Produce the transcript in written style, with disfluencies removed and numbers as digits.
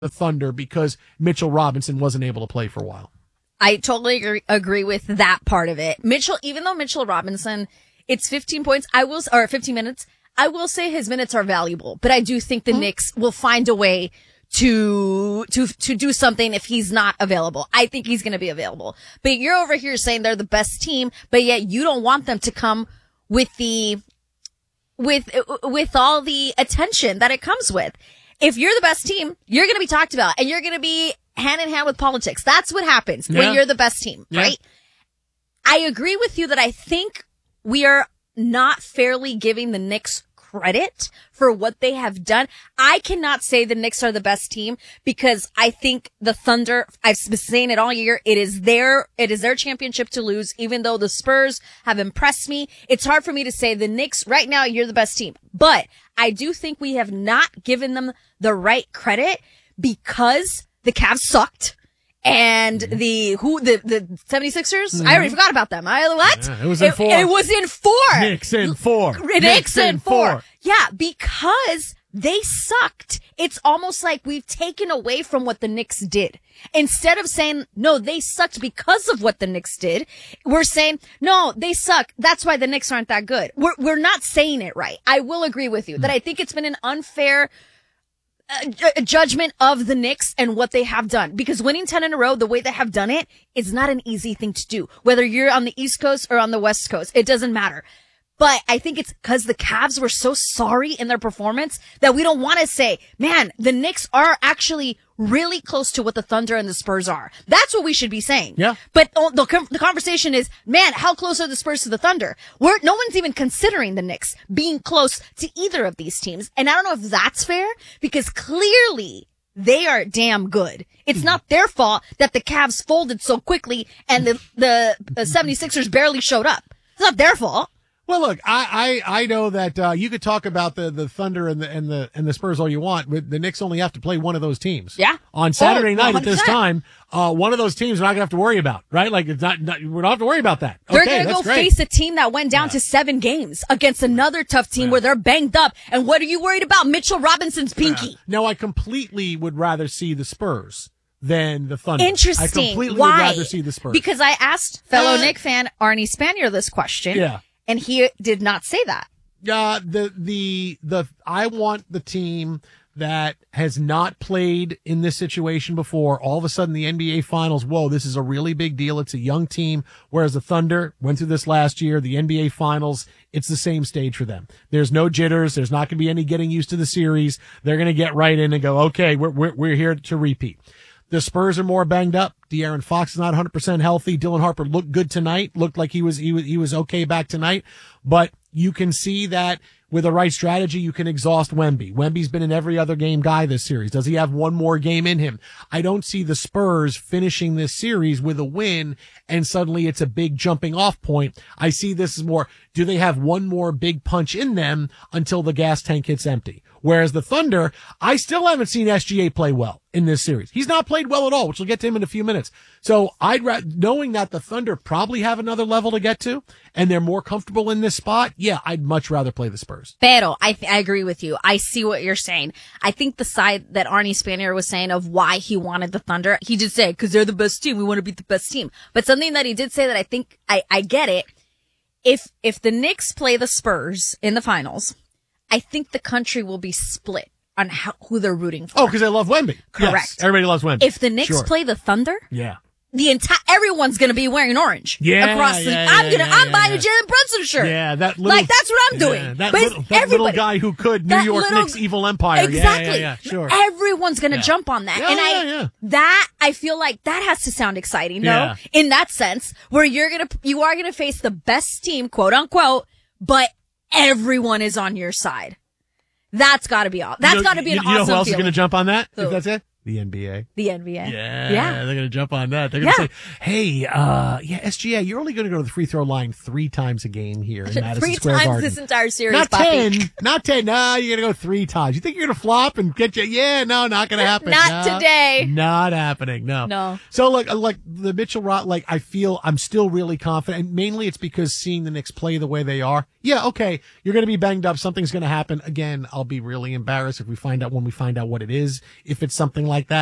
the Thunder because Mitchell Robinson wasn't able to play for a while. I totally agree with that part of it. Even though Mitchell Robinson, it's 15 points, or 15 minutes, I will say his minutes are valuable, but I do think the Knicks will find a way to do something if he's not available. I think he's going to be available. But you're over here saying they're the best team, but yet you don't want them to come with all the attention that it comes with. If you're the best team, you're going to be talked about and you're going to be hand in hand with politics. That's what happens when you're the best team, right? I agree with you that I think we are not fairly giving the Knicks credit for what they have done. I cannot say the Knicks are the best team because I think the Thunder, I've been saying it all year, it is their championship to lose, even though the Spurs have impressed me. It's hard for me to say the Knicks right now, you're the best team, but I do think we have not given them the right credit because the Cavs sucked. And the 76ers? I already forgot about them. What? Yeah, it was in 4. It was in 4. Knicks in 4. Knicks in 4. Yeah, because they sucked. It's almost like we've taken away from what the Knicks did. Instead of saying, no, they sucked because of what the Knicks did, we're saying, no, they suck. That's why the Knicks aren't that good. We're not saying it right. I will agree with you that I think it's been an unfair judgment of the Knicks and what they have done, because winning 10 in a row the way they have done it is not an easy thing to do, whether you're on the East Coast or on the West Coast. It doesn't matter. But I think it's because the Cavs were so sorry in their performance that we don't want to say, man, the Knicks are actually really close to what the Thunder and the Spurs are. That's what we should be saying. Yeah. But the conversation is, man, how close are the Spurs to the Thunder? No one's even considering the Knicks being close to either of these teams. And I don't know if that's fair, because clearly they are damn good. It's not their fault that the Cavs folded so quickly and the 76ers barely showed up. It's not their fault. Well, look, I know that you could talk about the Thunder and the Spurs all you want, but the Knicks only have to play one of those teams. Yeah. On Saturday night at this time, one of those teams we're not going to have to worry about, right? Like we don't have to worry about that. They're going to go face a team that went down to 7 games against another tough team where they're banged up. And what are you worried about? Mitchell Robinson's pinky. No, I completely would rather see the Spurs than the Thunder. Interesting. I completely Why? would rather see the Spurs. Because I asked fellow Knick fan Arnie Spanier this question. Yeah. And he did not say that. I want the team that has not played in this situation before. All of a sudden, the NBA Finals, whoa, this is a really big deal. It's a young team. Whereas the Thunder went through this last year, the NBA Finals, it's the same stage for them. There's no jitters. There's not going to be any getting used to the series. They're going to get right in and go, okay, we're here to repeat. The Spurs are more banged up. De'Aaron Fox is not 100% healthy. Dylan Harper looked good tonight. Looked like he was okay back tonight. But you can see that with the right strategy, you can exhaust Wemby. Wemby's been an every other game guy this series. Does he have one more game in him? I don't see the Spurs finishing this series with a win and suddenly it's a big jumping off point. I see this as more, do they have one more big punch in them until the gas tank gets empty? Whereas the Thunder, I still haven't seen SGA play well in this series. He's not played well at all, which we'll get to him in a few minutes. So knowing that the Thunder probably have another level to get to and they're more comfortable in this spot, yeah, I'd much rather play the Spurs. Pero, I agree with you. I see what you're saying. I think the side that Arnie Spanier was saying of why he wanted the Thunder, he did say, because they're the best team, we want to beat the best team. But something that he did say that I think, I get it, if the Knicks play the Spurs in the finals, I think the country will be split on who they're rooting for. Oh, because they love Wemby. Correct. Yes, everybody loves Wemby. If the Knicks play the Thunder, yeah, everyone's gonna be wearing orange. Yeah, across the. I'm buying a Jalen Brunson shirt. Yeah, that's what I'm doing. Yeah, that little guy who could New York Knicks evil empire. Exactly. Yeah, sure. Everyone's gonna jump on that, I feel like that has to sound exciting, no? In that sense, where you are gonna face the best team, quote unquote, but everyone is on your side. That's got to be all. That's got to be an awesome feeling. You know who else is going to jump on that? Who? If that's it? The NBA. The NBA. Yeah. They're going to jump on that. They're going to say, hey, SGA, you're only going to go to the free throw line 3 times a game here in Madison Square Garden. 3 times this entire series, Not Poppy. 10. Not 10. No, you're going to go 3 times. You think you're going to flop and get you? Yeah, no, not going to happen. Not today. Not happening. No. So like the Mitchell Rot, I feel I'm still really confident. And mainly it's because seeing the Knicks play the way they are. Yeah, okay. You're going to be banged up. Something's going to happen. Again, I'll be really embarrassed when we find out what it is. If it's something like that.